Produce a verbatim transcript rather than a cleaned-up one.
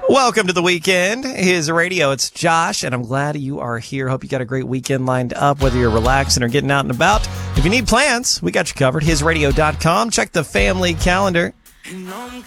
Welcome to the weekend. His radio. It's Josh, and I'm glad you are here. Hope you got a great weekend lined up, whether you're relaxing or getting out and about. If you need plans, we got you covered. his radio dot com. Check the family calendar.